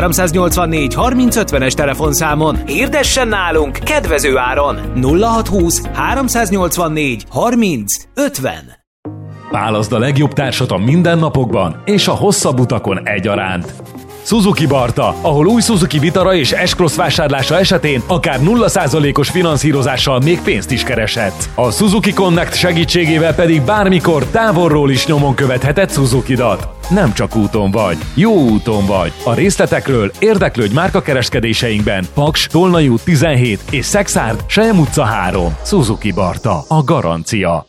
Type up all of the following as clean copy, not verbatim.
384 30 50-es telefonszámon. Hirdessen nálunk kedvező áron. 0620 384 30 50. Válaszd a legjobb társat a mindennapokban és a hosszabb utakon egyaránt. Suzuki Barta, ahol új Suzuki Vitara és S-Cross vásárlása esetén akár 0%-os finanszírozással még pénzt is kereshetsz. A Suzuki Connect segítségével pedig bármikor távolról is nyomon követheted Suzukidat. Nem csak úton vagy, jó úton vagy. A részletekről érdeklődj márkakereskedéseinkben. Paks, Tolnai út 17 és Szexárd, Selyem utca 3. Suzuki Barta, a garancia.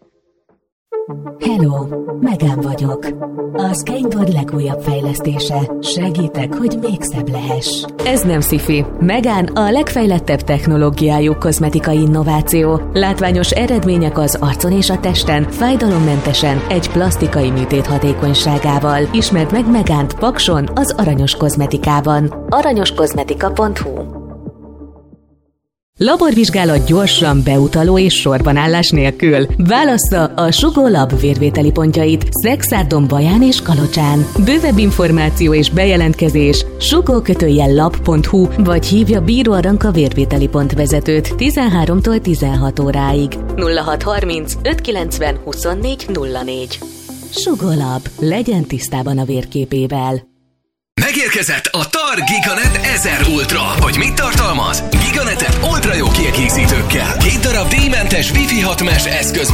Hello, Megán vagyok. A Skateboard legújabb fejlesztése. Segítek, hogy még szebb lehess. Ez nem sci-fi. Megán a legfejlettebb technológiájú kozmetikai innováció. Látványos eredmények az arcon és a testen, fájdalommentesen, egy plastikai műtét hatékonyságával. Ismerd meg Megánt Pakson, az Aranyos Kozmetikában. aranyoskozmetika.hu. Laborvizsgálat gyorsan, beutaló és sorbanállás nélkül. Válassza a Sugó Lab vérvételi pontjait Szexárdon, Baján és Kalocsán. Bővebb információ és bejelentkezés sugó-lab.hu vagy hívja Bíró Aranka vérvételi pontvezetőt 13-tól 16 óráig. 0630 590 24 04. Sugó Lab. Legyen tisztában a vérképével. Megérkezett a TAR Giganet 1000 Ultra. Hogy mit tartalmaz? Giganetet ultra jó kiegészítőkkel. 2 darab díjmentes Wi-Fi 6 mesh eszköz